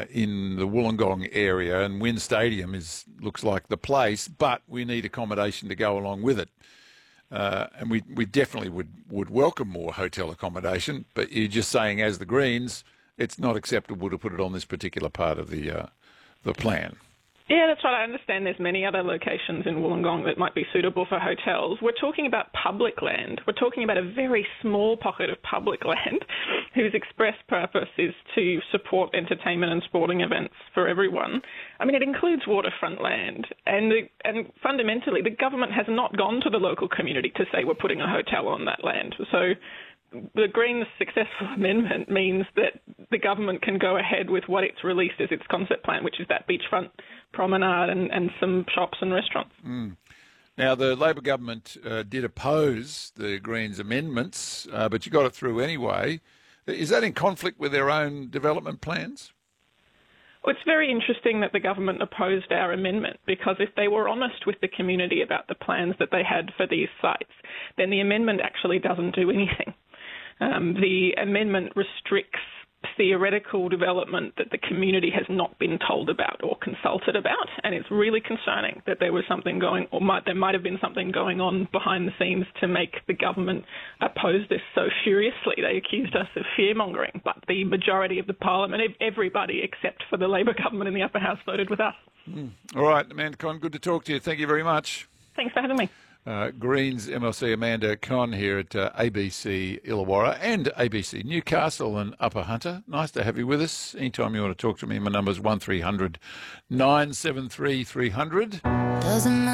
in the Wollongong area, and WIN Stadium looks like the place, but we need accommodation to go along with it. And we definitely would welcome more hotel accommodation, but you're just saying, as the Greens, it's not acceptable to put it on this particular part of the plan. Yeah, that's right. I understand there's many other locations in Wollongong that might be suitable for hotels. We're talking about public land. We're talking about a very small pocket of public land whose express purpose is to support entertainment and sporting events for everyone. I mean, it includes waterfront land. And fundamentally, the government has not gone to the local community to say we're putting a hotel on that land. So the Greens' successful amendment means that the government can go ahead with what it's released as its concept plan, which is that beachfront promenade and some shops and restaurants. Now, the Labor government did oppose the Greens' amendments, but you got it through anyway. Is that in conflict with their own development plans? Well, it's very interesting that the government opposed our amendment, because if they were honest with the community about the plans that they had for these sites, then the amendment actually doesn't do anything. The amendment restricts theoretical development that the community has not been told about or consulted about, and it's really concerning that there was something there might have been something going on behind the scenes to make the government oppose this so furiously. They accused us of fear-mongering, but the majority of the parliament, everybody except for the Labor government in the upper house, voted with us. All right, Amanda Conn, good to talk to you. Thank you very much. Thanks for having me. Greens MLC Amanda Conn here at ABC Illawarra and ABC Newcastle and Upper Hunter. Nice to have you with us. Anytime you want to talk to me, my number's 1300 973 300.